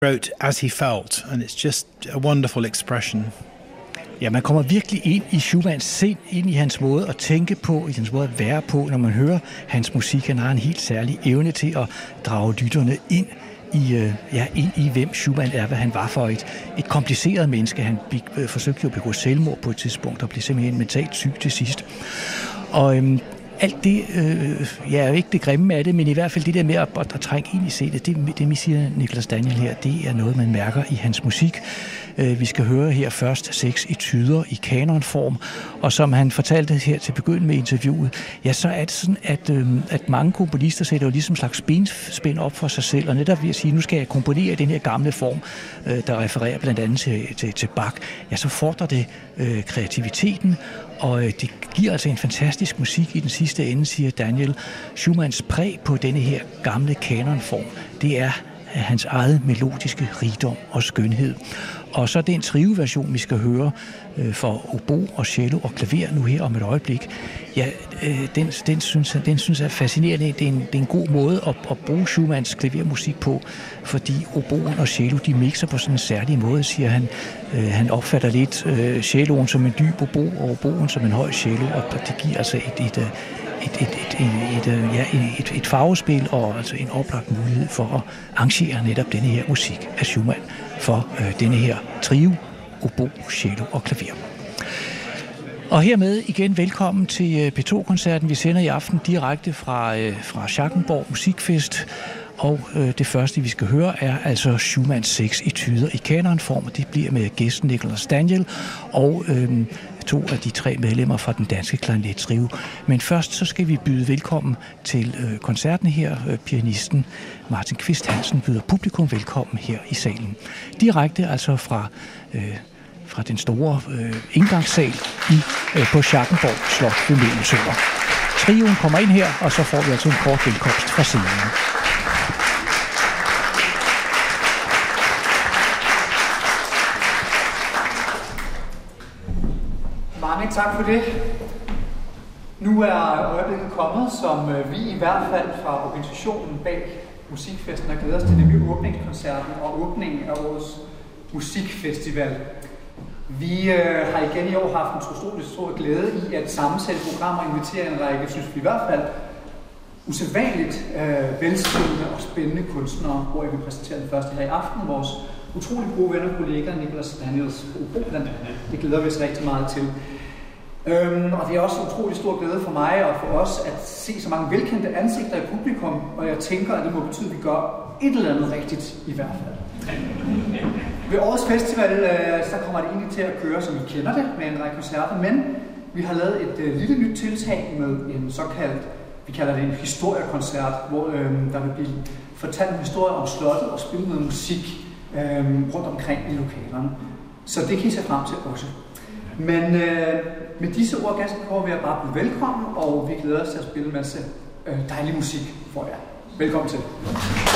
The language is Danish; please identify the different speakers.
Speaker 1: wrote as he felt, and it's just a wonderful expression.
Speaker 2: Ja, man kommer virkelig ind i Schumanns sind, ind i hans måde at tænke på, i hans måde at være på, når man hører hans musik. Han har en helt særlig evne til at drage lytterne ind i hvem Schumann er, hvad han var for et kompliceret menneske. Han forsøgte jo at begå selvmord på et tidspunkt og blev simpelthen mentalt syg til sidst. Og alt det, er jo ikke det grimme af det, men i hvert fald det der med at trænge ind i sættet, det siger Nicholas Daniel her, det er noget, man mærker i hans musik. Vi skal høre her først 6 etuder i kanonform, og som han fortalte her til begyndelsen med interviewet, ja, så er det sådan, at mange komponister sætter jo ligesom en slags benspænd op for sig selv, og netop ved at sige, nu skal jeg komponere i den her gamle form, der refererer blandt andet til Bach, ja, så fordrer det kreativiteten, og det giver altså en fantastisk musik i den sidste ende, siger Daniel. Schumanns præg på denne her gamle kanonform, det er hans eget melodiske rigdom og skønhed. Og så den trio-version, vi skal høre for obo og cello og klaver nu her om et øjeblik, ja, den synes jeg er fascinerende. Det er en god måde at bruge Schumanns klavermusik på, fordi oboen og cello, de mixer på sådan en særlig måde, siger han. Han opfatter lidt celloen som en dyb obo og oboen som en høj cello, og det giver altså et farvespil og altså en oplagt mulighed for at arrangere netop denne her musik af Schumann for denne her trio, obo, cello og klaver. Og hermed igen velkommen til P2-koncerten. Vi sender i aften direkte fra Schackenborg Musikfest. Og det første, vi skal høre, er altså Schumanns 6 etuder i kanonform, og det bliver med gæsten Nicholas Daniel og 2 af de 3 medlemmer fra den danske klarinettrio. Men først så skal vi byde velkommen til koncerten her. Pianisten Martin Kvist Hansen byder publikum velkommen her i salen. Direkte altså fra den store indgangssal på Schackenborg Slot ved Middeltønder. Trioen kommer ind her, og så får vi altså en kort velkomst fra scenen.
Speaker 3: Mange tak for det. Nu er øjeblikket kommet, som vi i hvert fald fra organisationen bag Musikfesten har glædet os til, nemlig åbningskoncerten og åbningen af årets musikfestival. Vi har igen i år haft en utrolig stor glæde i at sammensætte programmer og invitere en række, synes vi i hvert fald, usædvanligt velskrivende og spændende kunstnere, hvor jeg vil præsentere den første her i aften, vores utrolig gode venner og kollegaer, Nicholas Daniels obo blandt andet. Det glæder vi os rigtig meget til. Og det er også en utrolig stor glæde for mig og for os at se så mange velkendte ansigter i publikum, og jeg tænker, at det må betyde, at vi gør et eller andet rigtigt i hvert fald. Ved årets festival, så kommer det egentlig til at køre, som I kender det, med en række koncerter, men vi har lavet et lille nyt tiltag med en såkaldt, vi kalder det en historiekoncert, hvor der vil blive fortalt en historie om slottet og spillet noget musik rundt omkring i lokalerne. Så det kan I se frem til også. Men med disse ord ganske kort vil jeg bare blive velkommen, og vi glæder os til at spille en masse dejlig musik for jer. Velkommen til.